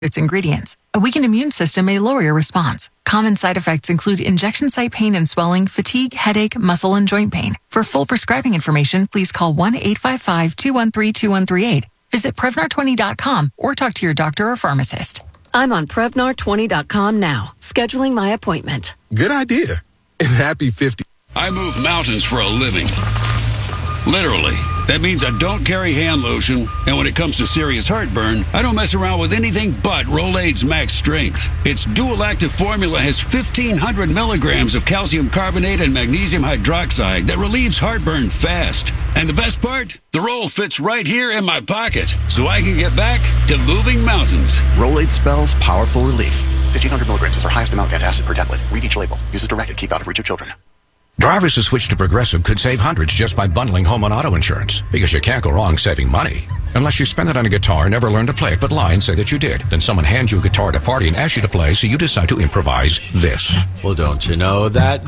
its ingredients. A weakened immune system may lower your response. Common side effects include injection site pain and swelling, fatigue, headache, muscle, and joint pain. For full prescribing information, please call 1-855-213-2138. Visit Prevnar20.com or talk to your doctor or pharmacist. I'm on Prevnar20.com now, scheduling my appointment. Good idea. And happy 50. I move mountains for a living. Literally. That means I don't carry hand lotion, and when it comes to serious heartburn, I don't mess around with anything but Rolaids Max Strength. Its dual-active formula has 1,500 milligrams of calcium carbonate and magnesium hydroxide that relieves heartburn fast. And the best part? The roll fits right here in my pocket, so I can get back to moving mountains. Rolaids spells powerful relief. 1,500 milligrams is our highest amount of antacid per tablet. Read each label. Use as directed. Keep out of reach of children. Drivers who switch to Progressive could save hundreds just by bundling home and auto insurance, because you can't go wrong saving money. Unless you spend it on a guitar, never learn to play it, but lie and say that you did. Then someone hands you a guitar at a party and asks you to play, so you decide to improvise this. Well, don't you know that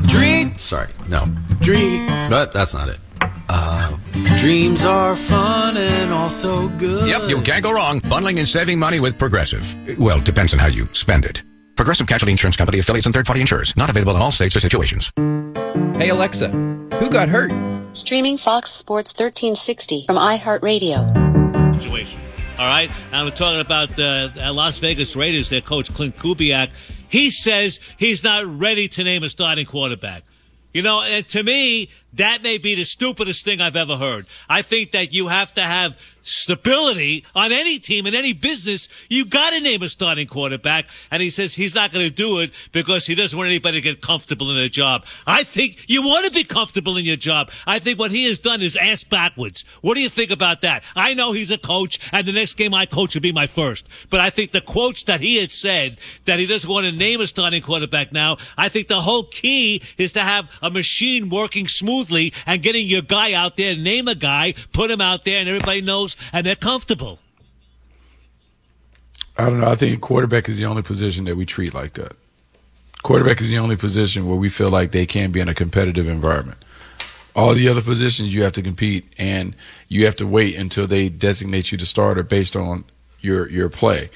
but that's not it. Dreams are fun and also good. Yep, you can't go wrong bundling and saving money with Progressive. Well, depends on how you spend it. Progressive Casualty Insurance Company, affiliates, and third-party insurers. Not available in all states or situations. Hey Alexa, who got hurt? Streaming Fox Sports 1360 from iHeartRadio. Situation. All right, and we're talking about the Las Vegas Raiders, their coach Clint Kubiak. He says he's not ready to name a starting quarterback. You know, and to me, that may be the stupidest thing I've ever heard. I think that you have to have stability on any team in any business. You got to name a starting quarterback. And he says he's not going to do it because he doesn't want anybody to get comfortable in their job. I think you want to be comfortable in your job. I think what he has done is ass backwards. What do you think about that? I know he's a coach, and the next game I coach will be my first. But I think the quotes that he has said that he doesn't want to name a starting quarterback now, I think the whole key is to have a machine working smoothly and getting your guy out there, name a guy, put him out there, and everybody knows, and they're comfortable. I don't know. I think quarterback is the only position that we treat like that. Quarterback is the only position where we feel like they can be in a competitive environment. All the other positions you have to compete, and you have to wait until they designate you the starter based on your play.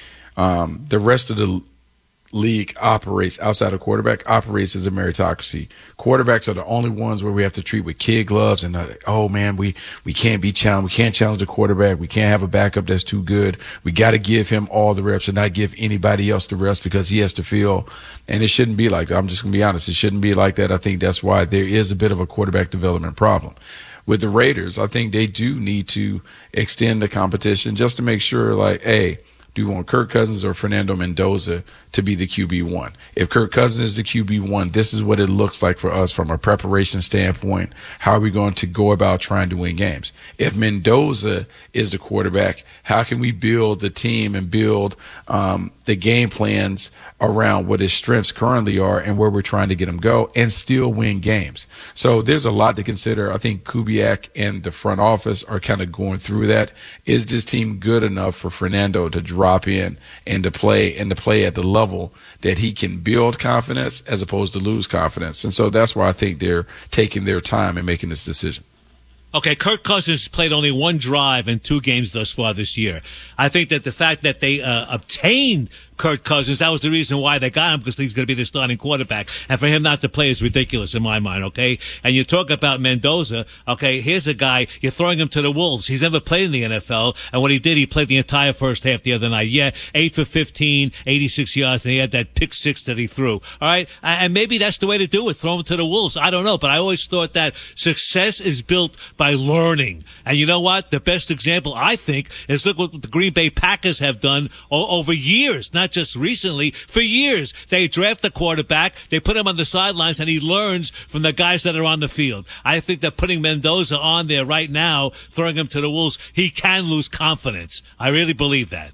The rest of the league operates outside of quarterback, operates as a meritocracy. Quarterbacks are the only ones where we have to treat with kid gloves and we can't be challenged. We can't challenge the quarterback. We can't have a backup that's too good. We got to give him all the reps and not give anybody else the reps because he has to feel, and it shouldn't be like that. I'm just going to be honest. It shouldn't be like that. I think that's why there is a bit of a quarterback development problem. With the Raiders, I think they do need to extend the competition just to make sure, like, hey, do you want Kirk Cousins or Fernando Mendoza to be the QB1? If Kirk Cousins is the QB1, this is what it looks like for us from a preparation standpoint. How are we going to go about trying to win games? If Mendoza is the quarterback, how can we build the team and build the game plans around what his strengths currently are and where we're trying to get him go and still win games? So there's a lot to consider. I think Kubiak and the front office are kind of going through that. Is this team good enough for Fernando to drop in and to play at the level that he can build confidence as opposed to lose confidence? And so that's why I think they're taking their time and making this decision. Okay, Kirk Cousins played only one drive in 2 games thus far this year. I think that the fact that they obtained Kirk Cousins, that was the reason why they got him, because he's going to be the starting quarterback. And for him not to play is ridiculous in my mind, okay? And you talk about Mendoza, okay, here's a guy, you're throwing him to the wolves. He's never played in the NFL, and what he did, he played the entire first half the other night. Yeah, 8 for 15, 86 yards, and he had that pick 6 that he threw. All right? And maybe that's the way to do it, throw him to the wolves. I don't know, but I always thought that success is built by learning. And you know what? The best example, I think, is look what the Green Bay Packers have done over years, not just recently, for years. They draft the quarterback, they put him on the sidelines, and he learns from the guys that are on the field. I think that putting Mendoza on there right now, throwing him to the wolves, he can lose confidence. I really believe that.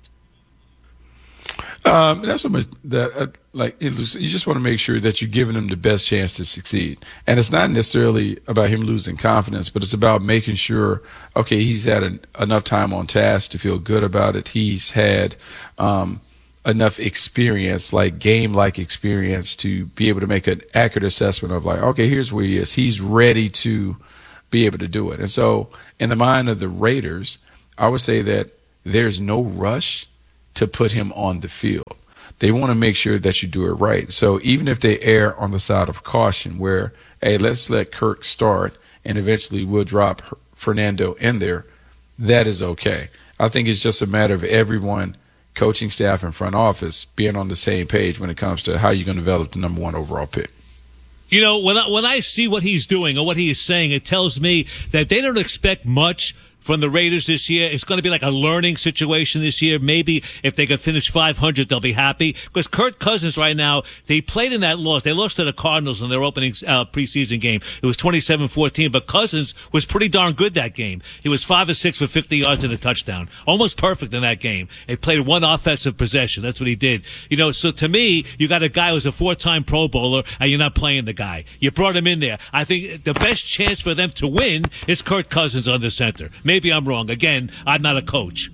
That's so much that you just want to make sure that you're giving him the best chance to succeed. And it's not necessarily about him losing confidence, but it's about making sure, okay, he's had enough time on task to feel good about it. He's had enough experience, like game-like experience, to be able to make an accurate assessment of, like, okay, here's where he is. He's ready to be able to do it. And so in the mind of the Raiders, I would say that there's no rush to put him on the field. They want to make sure that you do it right. So even if they err on the side of caution where, hey, let's let Kirk start and eventually we'll drop Fernando in there, that is okay. I think it's just a matter of everyone, coaching staff and front office, being on the same page when it comes to how you're going to develop the number 1 overall pick. You know, when I see what he's doing or what he is saying, it tells me that they don't expect much from the Raiders this year. It's going to be like a learning situation this year. Maybe if they could finish 500, they'll be happy. Because Kirk Cousins right now, they played in that loss. They lost to the Cardinals in their opening preseason game. It was 27-14, but Cousins was pretty darn good that game. He was 5 of 6 for 50 yards and a touchdown. Almost perfect in that game. They played one offensive possession. That's what he did. You know, so to me, you got a guy who's a 4-time Pro Bowler, and you're not playing the guy. You brought him in there. I think the best chance for them to win is Kirk Cousins on the center. Maybe I'm wrong. Again, I'm not a coach.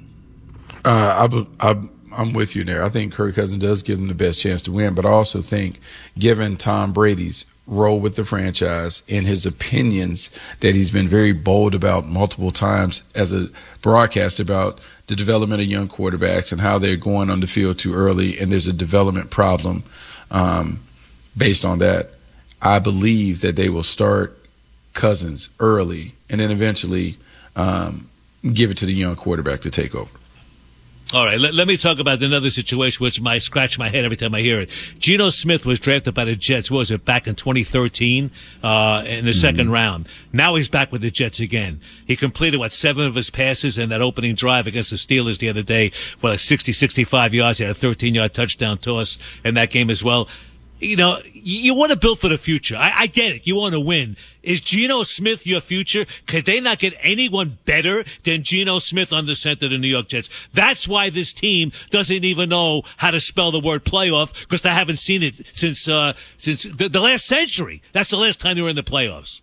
I'm with you there. I think Kirk Cousins does give them the best chance to win, but I also think given Tom Brady's role with the franchise and his opinions that he's been very bold about multiple times as a broadcast about the development of young quarterbacks and how they're going on the field too early and there's a development problem based on that, I believe that they will start Cousins early and then eventually give it to the young quarterback to take over. All right, let me talk about another situation which might scratch my head every time I hear it. Geno Smith was drafted by the Jets, what was it, back in 2013 in the second round. Now he's back with the Jets again. He completed, 7 of his passes in that opening drive against the Steelers the other day. 60, 65 yards. He had a 13-yard touchdown toss in that game as well. You know, you want to build for the future. I get it. You want to win. Is Geno Smith your future? Could they not get anyone better than Geno Smith on the center of the New York Jets? That's why this team doesn't even know how to spell the word playoff, because they haven't seen it since the last century. That's the last time they were in the playoffs.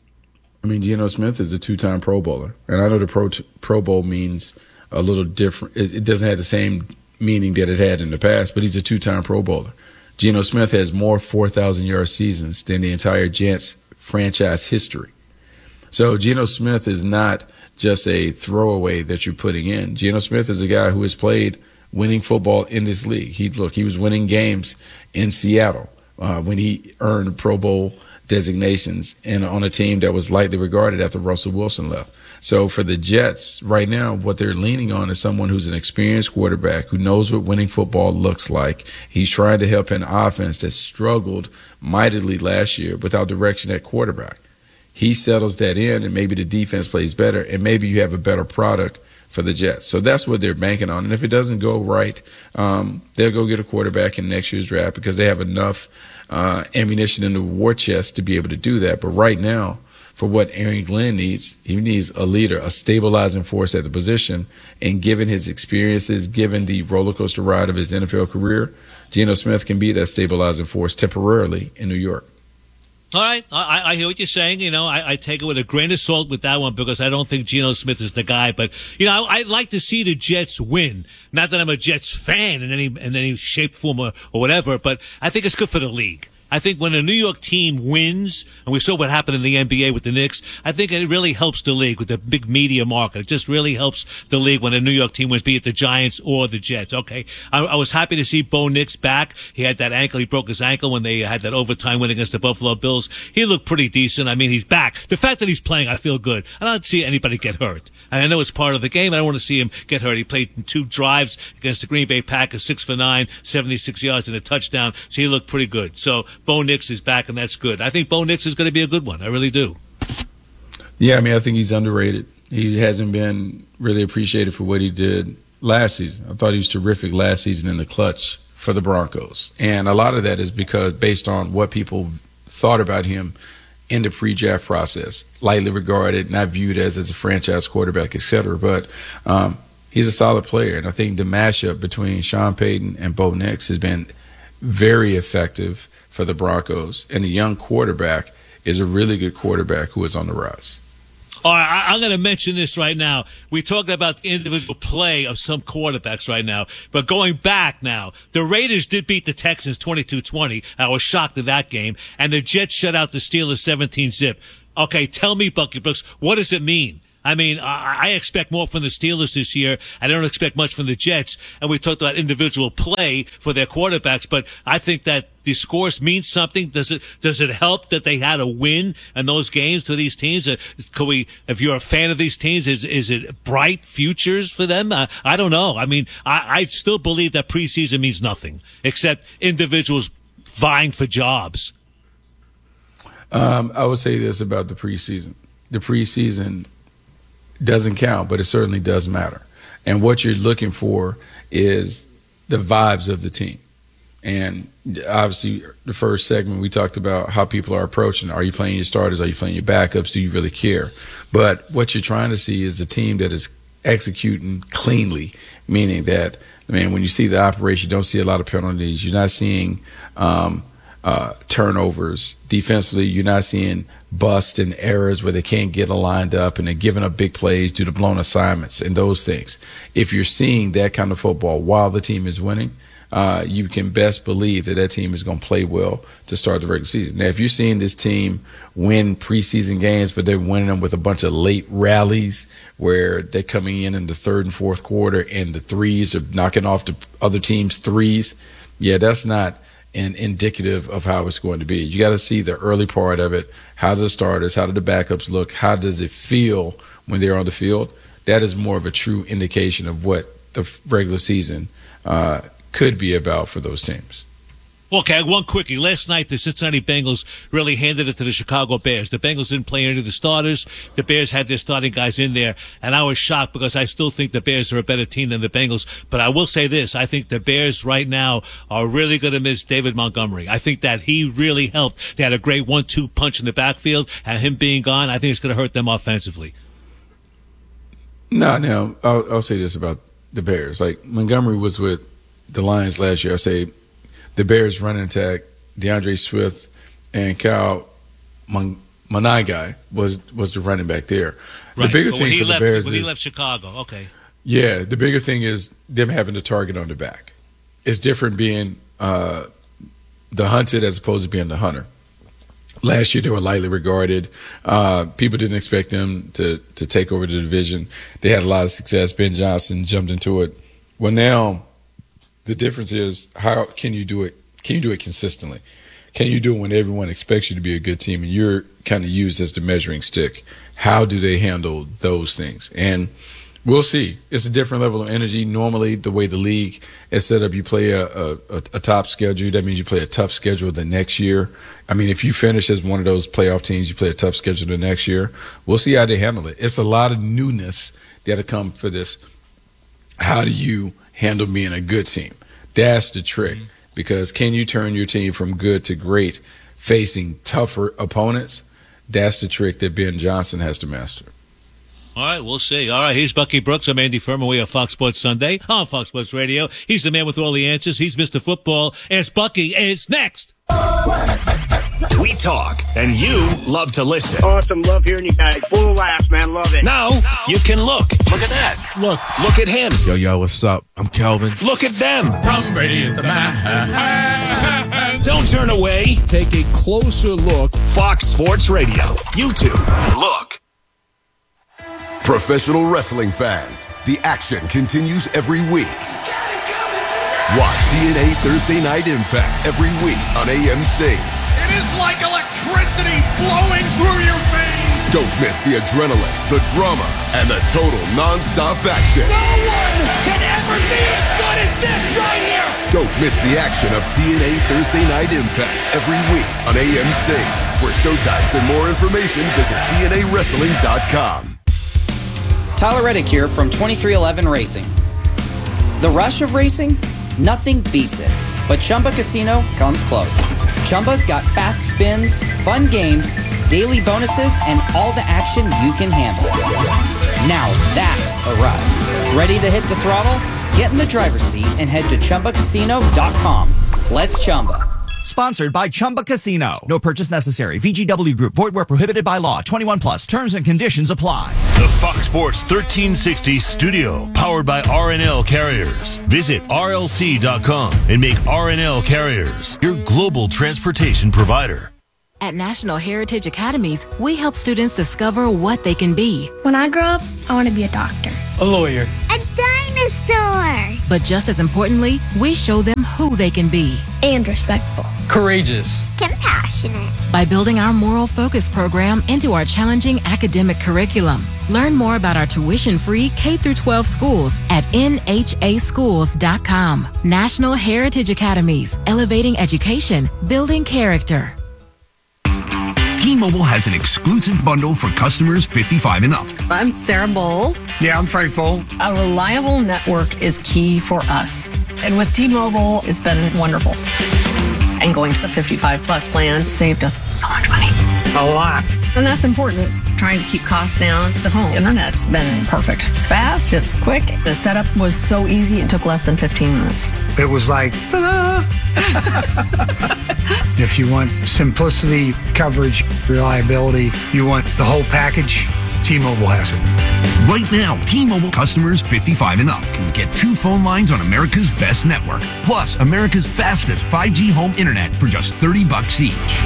I mean, Geno Smith is a 2-time Pro Bowler. And I know the Pro Bowl means a little different. It doesn't have the same meaning that it had in the past, but he's a 2-time Pro Bowler. Geno Smith has more 4,000-yard seasons than the entire Jets franchise history. So Geno Smith is not just a throwaway that you're putting in. Geno Smith is a guy who has played winning football in this league. He was winning games in Seattle when he earned Pro Bowl designations and on a team that was lightly regarded after Russell Wilson left. So for the Jets right now, what they're leaning on is someone who's an experienced quarterback who knows what winning football looks like. He's trying to help an offense that struggled mightily last year without direction at quarterback. He settles that in, and maybe the defense plays better, and maybe you have a better product for the Jets. So that's what they're banking on. And if it doesn't go right, they'll go get a quarterback in next year's draft because they have enough ammunition in the war chest to be able to do that. But right now, for what Aaron Glenn needs, he needs a leader, a stabilizing force at the position. And given his experiences, given the roller coaster ride of his NFL career, Geno Smith can be that stabilizing force temporarily in New York. All right, I hear what you're saying. You know, I take it with a grain of salt with that one because I don't think Geno Smith is the guy. But you know, I'd like to see the Jets win. Not that I'm a Jets fan in any shape, form, or whatever, but I think it's good for the league. I think when a New York team wins, and we saw what happened in the NBA with the Knicks, I think it really helps the league with the big media market. It just really helps the league when a New York team wins, be it the Giants or the Jets. Okay, I was happy to see Bo Nix back. He had that ankle. He broke his ankle when they had that overtime win against the Buffalo Bills. He looked pretty decent. I mean, he's back. The fact that he's playing, I feel good. I don't see anybody get hurt. And I know it's part of the game. I don't want to see him get hurt. He played in 2 drives against the Green Bay Packers, 6 for 9, 76 yards and a touchdown. So he looked pretty good. So Bo Nix is back, and that's good. I think Bo Nix is going to be a good one. I really do. Yeah, I mean, I think he's underrated. He hasn't been really appreciated for what he did last season. I thought he was terrific last season in the clutch for the Broncos. And a lot of that is because based on what people thought about him in the pre-draft process, lightly regarded, not viewed as a franchise quarterback, et cetera. But he's a solid player. And I think the mashup between Sean Payton and Bo Nix has been very effective for the Broncos. And the young quarterback is a really good quarterback who is on the rise. All right, I'm going to mention this right now. We talked about the individual play of some quarterbacks right now, but going back now, the Raiders did beat the Texans 22-20. I was shocked at that game, and the Jets shut out the Steelers 17-zip. Okay, tell me, Bucky Brooks, what does it mean? I mean, I expect more from the Steelers this year. I don't expect much from the Jets. And we talked about individual play for their quarterbacks, but I think that the scores mean something. Does it help that they had a win in those games for these teams? If you're a fan of these teams, is it bright futures for them? I don't know. I mean, I still believe that preseason means nothing except individuals vying for jobs. I would say this about the preseason. The preseason doesn't count, but it certainly does matter. And what you're looking for is the vibes of the team. And obviously, the first segment, we talked about how people are approaching. Are you playing your starters? Are you playing your backups? Do you really care? But what you're trying to see is a team that is executing cleanly, meaning that, when you see the operation, you don't see a lot of penalties. You're not seeing turnovers defensively. You're not seeing busts and errors where they can't get lined up and they're giving up big plays due to blown assignments and those things. If you're seeing that kind of football while the team is winning, you can best believe that team is going to play well to start the regular season. Now, if you're seeing this team win preseason games, but they're winning them with a bunch of late rallies where they're coming in the third and fourth quarter and the threes are knocking off the other team's threes, that's not indicative of how it's going to be. You got to see the early part of it. How do the starters, how do the backups look? How does it feel when they're on the field? That is more of a true indication of what the regular season could be about for those teams. Okay, one quickie. Last night, the Cincinnati Bengals really handed it to the Chicago Bears. The Bengals didn't play any of the starters. The Bears had their starting guys in there, and I was shocked because I still think the Bears are a better team than the Bengals. But I will say this. I think the Bears right now are really going to miss David Montgomery. I think that he really helped. They had a great 1-2 punch in the backfield, and him being gone, I think it's going to hurt them offensively. No, I'll say this about the Bears. Like, Montgomery was with the Lions last year. I say the Bears running attack, DeAndre Swift and Kyle Managai was the running back there. Right. The bigger thing for the Bears when he left Chicago, okay. Yeah, the bigger thing is them having the target on their back. It's different being the hunted as opposed to being the hunter. Last year they were lightly regarded. People didn't expect them to take over the division. They had a lot of success. Ben Johnson jumped into it. Well, now the difference is, how can you do it? Can you do it consistently? Can you do it when everyone expects you to be a good team and you're kind of used as the measuring stick? How do they handle those things? And we'll see. It's a different level of energy. Normally, the way the league is set up, you play a top schedule. That means you play a tough schedule the next year. I mean, if you finish as one of those playoff teams, you play a tough schedule the next year. We'll see how they handle it. It's a lot of newness that'll come for this. How do you handle being a good team? That's the trick. Because can you turn your team from good to great facing tougher opponents? That's the trick that Ben Johnson has to master. All right, we'll see. All right, here's Bucky Brooks. I'm Andy Furman. We are Fox Sports Sunday on Fox Sports Radio. He's the man with all the answers. He's Mr. Football. As Bucky is next. We talk, and you love to listen. Awesome. Love hearing you guys. Full of laughs, man. Love it. Now, you can look. Look at that. Look at him. Yo, what's up? I'm Kelvin. Look at them. Tom Brady is the man. Don't turn away. Take a closer look. Fox Sports Radio. YouTube. Look. Professional wrestling fans, the action continues every week. Watch TNA Thursday Night Impact every week on AMC. It is like electricity flowing through your veins. Don't miss the adrenaline, the drama, and the total non-stop action. No one can ever be as good as this right here. Don't miss the action of TNA Thursday Night Impact every week on AMC. For showtimes and more information, visit TNAWrestling.com. Tyler Reddick here from 2311 Racing. The rush of racing? Nothing beats it. But Chumba Casino comes close. Chumba's got fast spins, fun games, daily bonuses, and all the action you can handle. Now that's a ride. Ready to hit the throttle? Get in the driver's seat and head to ChumbaCasino.com. Let's Chumba. Sponsored by Chumba Casino. No purchase necessary. VGW Group. Void where prohibited by law. 21 plus. Terms and conditions apply. The Fox Sports 1360 studio, powered by RNL Carriers. Visit RLC.com and make RNL Carriers your global transportation provider. At National Heritage Academies, we help students discover what they can be. When I grow up, I want to be a doctor. A lawyer. A dinosaur. But just as importantly, we show them who they can be. And respectful. Courageous. Compassionate. By building our Moral Focus program into our challenging academic curriculum. Learn more about our tuition-free K-12 schools at NHAschools.com. National Heritage Academies, elevating education, building character. T-Mobile has an exclusive bundle for customers 55 and up. I'm Sarah Bowl. Yeah, I'm Frank Bowl. A reliable network is key for us. And with T-Mobile, it's been wonderful. And going to the 55 plus plan saved us so much money. A lot. And that's important. Trying to keep costs down. The home internet's been perfect. It's fast, it's quick. The setup was so easy, it took less than 15 minutes. It was like, ta-da! If you want simplicity, coverage, reliability, you want the whole package, T-Mobile has it. Right now, T-Mobile customers 55 and up can get 2 phone lines on America's best network, plus America's fastest 5G home internet for just $30 each.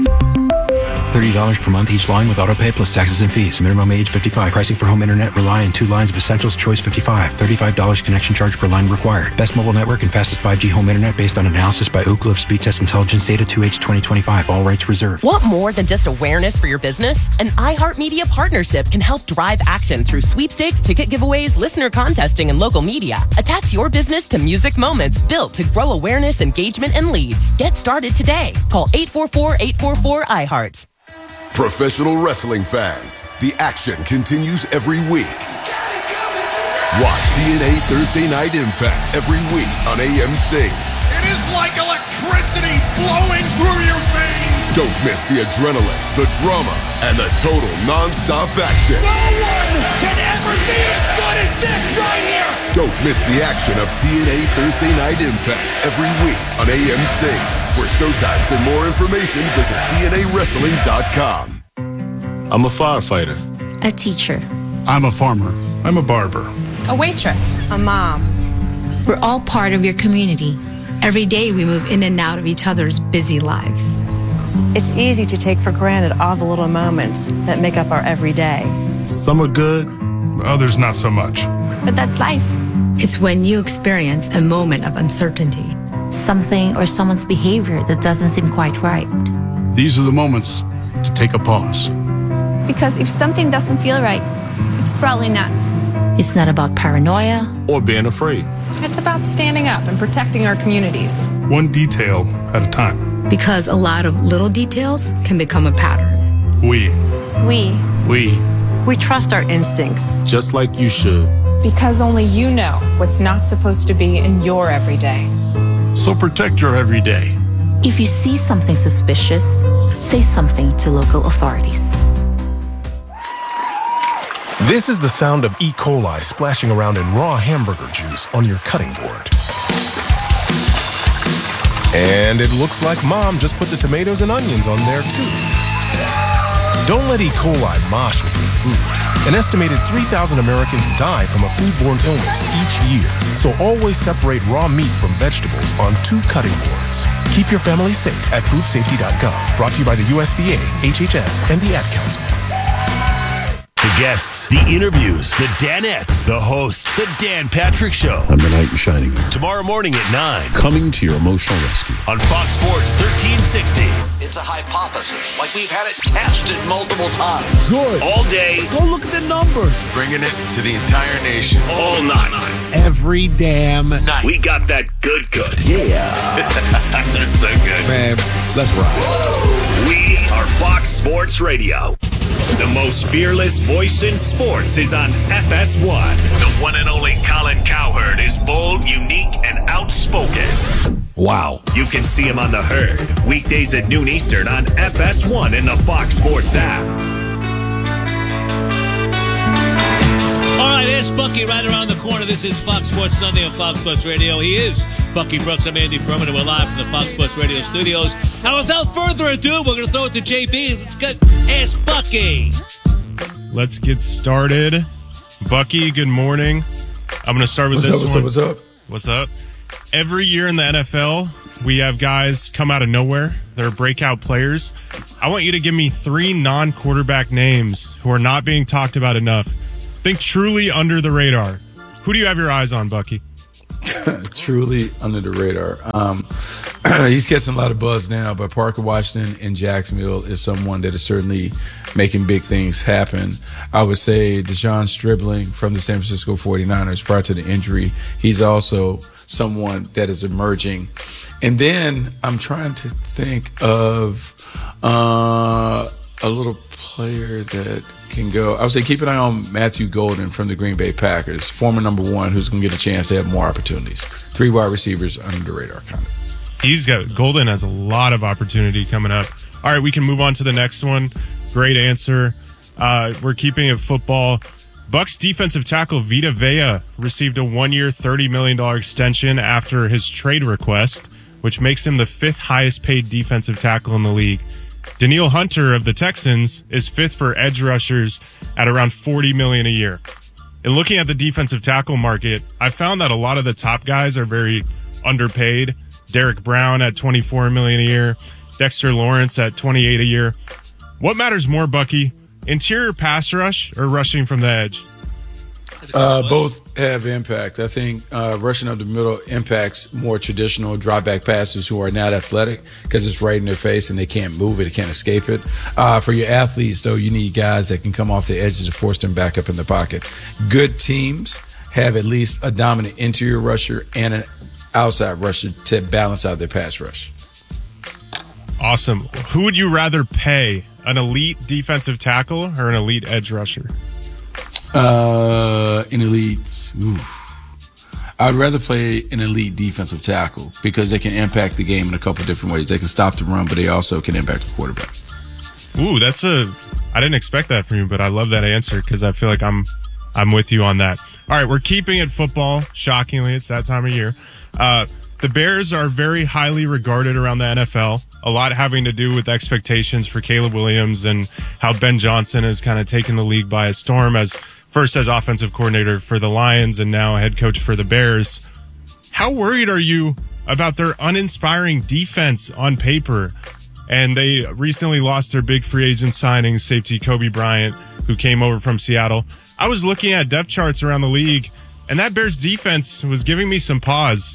$30 per month each line with autopay plus taxes and fees. Minimum age 55. Pricing for home internet rely on 2 lines of Essentials Choice 55. $35 connection charge per line required. Best mobile network and fastest 5G home internet based on analysis by Ookla of Speed Test Intelligence data 2H 2025. All rights reserved. Want more than just awareness for your business? An iHeartMedia partnership can help drive action through sweepstakes, ticket giveaways, listener contesting, and local media. Attach your business to music moments built to grow awareness, engagement, and leads. Get started today. Call 844-844-iHeart. Professional wrestling fans, the action continues every week. Watch TNA Thursday Night Impact every week on AMC. It is like electricity flowing through your veins. Don't miss the adrenaline, the drama, and the total non-stop action. No one can ever be as good as this right here. Don't miss the action of TNA Thursday Night Impact every week on AMC. For showtimes and more information, visit TNAWrestling.com. I'm a firefighter. A teacher. I'm a farmer. I'm a barber. A waitress. A mom. We're all part of your community. Every day we move in and out of each other's busy lives. It's easy to take for granted all the little moments that make up our everyday. Some are good, others not so much. But that's life. It's when you experience a moment of uncertainty. Something or someone's behavior that doesn't seem quite right. These are the moments to take a pause. Because if something doesn't feel right, it's probably not. It's not about paranoia or being afraid. It's about standing up and protecting our communities. One detail at a time. Because a lot of little details can become a pattern. We trust our instincts. Just like you should. Because only you know what's not supposed to be in your everyday. So protect your everyday. If you see something suspicious, say something to local authorities. This is the sound of E. coli splashing around in raw hamburger juice on your cutting board. And it looks like Mom just put the tomatoes and onions on there too. Don't let E. coli mosh with your food. An estimated 3,000 Americans die from a foodborne illness each year. So always separate raw meat from vegetables on 2 cutting boards. Keep your family safe at foodsafety.gov. Brought to you by the USDA, HHS, and the Ad Council. The guests, the interviews, the Danettes, the host, the Dan Patrick Show. I'm the knight in shining. Tomorrow morning at 9. Coming to your emotional rescue. On Fox Sports 1360. It's a hypothesis, like we've had it tested multiple times. Good. All day. Go look at the numbers. Bringing it to the entire nation. All night. Every damn night. We got that good. Yeah. That's so good. Man, let's rock. We are Fox Sports Radio. The most fearless voice in sports is on FS1. The one and only Colin Cowherd is bold, unique, and outspoken. Wow. You can see him on The Herd, weekdays at noon Eastern on FS1 in the Fox Sports app. All right, there's Bucky right around the corner. This is Fox Sports Sunday on Fox Sports Radio. He is Bucky Brooks. I'm Andy Furman, and we're live from the Fox Sports Radio studios. Now, without further ado, we're going to throw it to JB. Let's get Ask Bucky. Let's get started. Bucky, good morning. I'm going to start with this one. What's up? What's up? every year in the NFL, we have guys come out of nowhere. They're breakout players. I want you to give me 3 non-quarterback names who are not being talked about enough. Think truly under the radar. Who do you have your eyes on, Bucky? Truly under the radar. He's catching a lot of buzz now, but Parker Washington in Jacksonville is someone that is certainly making big things happen. I would say Deshaun Stribling from the San Francisco 49ers prior to the injury. He's also someone that is emerging. And then I'm trying to think of a little player that can go. I would say keep an eye on Matthew Golden from the Green Bay Packers, former number 1, who's going to get a chance to have more opportunities. 3 wide receivers under the radar, kind of. Golden has a lot of opportunity coming up. All right, we can move on to the next one. Great answer. We're keeping it football. Bucs defensive tackle Vita Vea received a 1-year, $30 million extension after his trade request, which makes him the 5th highest paid defensive tackle in the league. Danielle Hunter of the Texans is 5th for edge rushers at around $40 million a year. In looking at the defensive tackle market, I found that a lot of the top guys are very underpaid. Derek Brown at $24 million a year, Dexter Lawrence at $28 a year. What matters more, Bucky? Interior pass rush or rushing from the edge? Both have impact. I think rushing up the middle impacts more traditional drop back passers who are not athletic because it's right in their face and they can't move it, they can't escape it. For your athletes, though, you need guys that can come off the edges and force them back up in the pocket. Good teams have at least a dominant interior rusher and an outside rusher to balance out their pass rush. Awesome. Who would you rather pay, an elite defensive tackle or an elite edge rusher? An elite. I'd rather play an elite defensive tackle because they can impact the game in a couple different ways. They can stop the run, but they also can impact the quarterback. I didn't expect that from you, but I love that answer because I feel like I'm with you on that. All right, we're keeping it football. Shockingly, it's that time of year. The Bears are very highly regarded around the NFL, a lot having to do with expectations for Caleb Williams and how Ben Johnson has kind of taken the league by a storm as offensive coordinator for the Lions and now head coach for the Bears. How worried are you about their uninspiring defense on paper? And they recently lost their big free agent signing, safety Kobe Bryant, who came over from Seattle. I was looking at depth charts around the league, and that Bears defense was giving me some pause.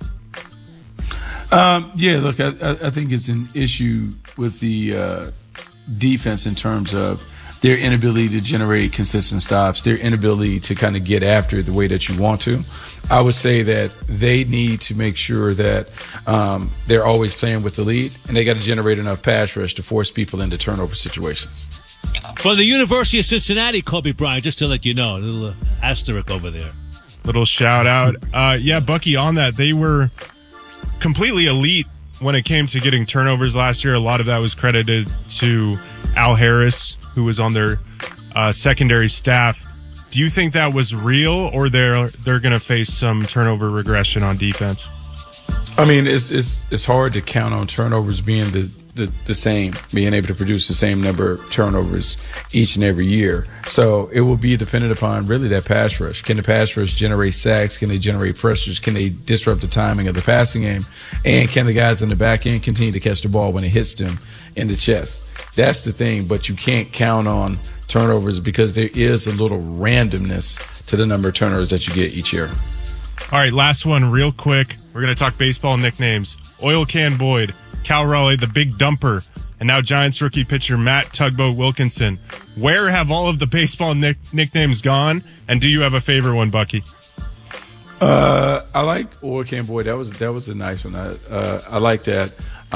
Look, I think it's an issue with the defense in terms of their inability to generate consistent stops, their inability to kind of get after it the way that you want to. I would say that they need to make sure that they're always playing with the lead, and they got to generate enough pass rush to force people into turnover situations. From the University of Cincinnati, Kobe Bryant, just to let you know, a little asterisk over there. Little shout out. Bucky, on that, they were completely elite when it came to getting turnovers last year. A lot of that was credited to Al Harris, who was on their secondary staff. Do you think that was real, or they're going to face some turnover regression on defense? I mean, it's hard to count on turnovers being the same, being able to produce the same number of turnovers each and every year. So it will be dependent upon really that pass rush. Can the pass rush generate sacks? Can they generate pressures? Can they disrupt the timing of the passing game? And can the guys in the back end continue to catch the ball when it hits them in the chest? That's the thing, but you can't count on turnovers because there is a little randomness to the number of turnovers that you get each year. All right, last one real quick. We're going to talk baseball nicknames. Oil Can Boyd, Cal Raleigh, the Big Dumper, and now Giants rookie pitcher Matt Tugboat Wilkinson. Where have all of the baseball nicknames gone, and do you have a favorite one, Bucky? I like Oil Can Boyd. That was a nice one. I like that.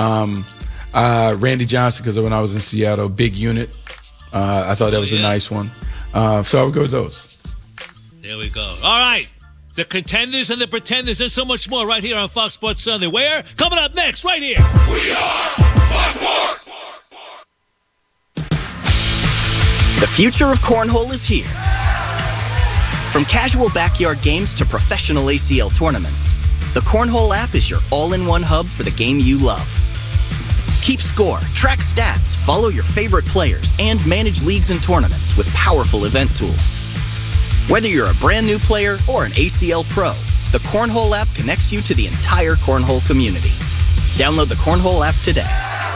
Randy Johnson, because when I was in Seattle, Big Unit. I thought that was a nice one. So I would go with those. There we go. All right. The contenders and the pretenders. There's so much more right here on Fox Sports Sunday. Where? Coming up next, right here. We are Fox Sports. The future of cornhole is here. From casual backyard games to professional ACL tournaments, the Cornhole app is your all-in-one hub for the game you love. Keep score, track stats, follow your favorite players, and manage leagues and tournaments with powerful event tools. Whether you're a brand new player or an ACL pro, the Cornhole app connects you to the entire Cornhole community. Download the Cornhole app today.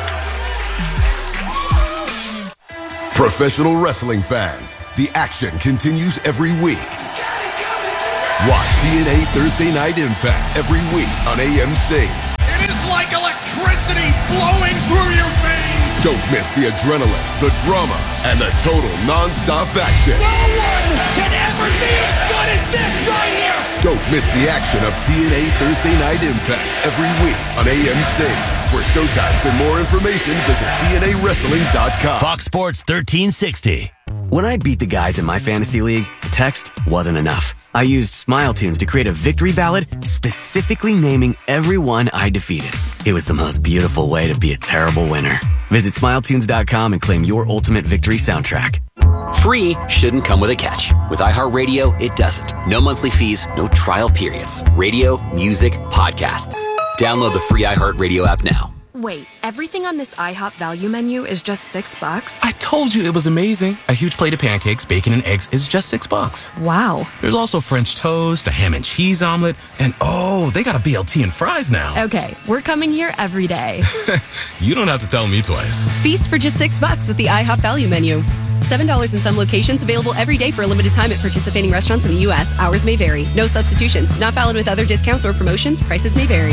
Professional wrestling fans, the action continues every week. Watch TNA Thursday Night Impact every week on AMC. It is like electricity flowing through your veins. Don't miss the adrenaline, the drama, and the total non-stop action. No one can ever be as good as this right here. Don't miss the action of TNA Thursday Night Impact every week on AMC. For showtimes and more information, visit TNAWrestling.com. Fox Sports 1360. When I beat the guys in my fantasy league, text wasn't enough. I used Smile Tunes to create a victory ballad specifically naming everyone I defeated. It was the most beautiful way to be a terrible winner. Visit SmileTunes.com and claim your ultimate victory soundtrack. Free shouldn't come with a catch. With iHeartRadio, it doesn't. No monthly fees, no trial periods. Radio, music, podcasts. Download the free iHeartRadio app now. Wait, everything on this IHOP value menu is just $6? I told you it was amazing. A huge plate of pancakes, bacon, and eggs is just $6. Wow. There's also French toast, a ham and cheese omelet, and oh, they got a BLT and fries now. Okay, we're coming here every day. You don't have to tell me twice. Feast for just $6 with the IHOP value menu. $7 in some locations, available every day for a limited time at participating restaurants in the U.S. Hours may vary. No substitutions. Not valid with other discounts or promotions. Prices may vary.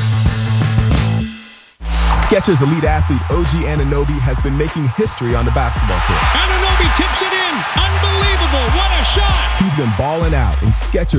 Skechers elite athlete OG Anunoby has been making history on the basketball court. Anunoby tips it in. Unbelievable. What a shot. He's been balling out, and Skechers